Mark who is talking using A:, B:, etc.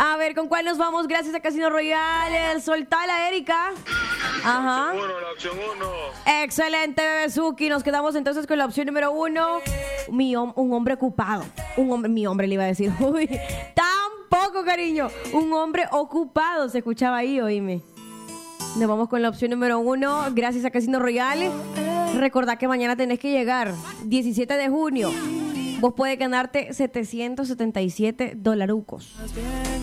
A: A ver, ¿con cuál nos vamos? Gracias a Casino Royal. Soltala, Erika. Ajá.
B: La opción 1.
A: Excelente, Bebezuki. Nos quedamos entonces con la opción número 1. Un hombre ocupado. Mi hombre le iba a decir. Uy, tampoco, cariño. Un hombre ocupado se escuchaba ahí, oíme. Nos vamos con la opción número 1. Gracias a Casino Royal. Recordá que mañana tenés que llegar. 17 de junio. Vos podés ganarte $777.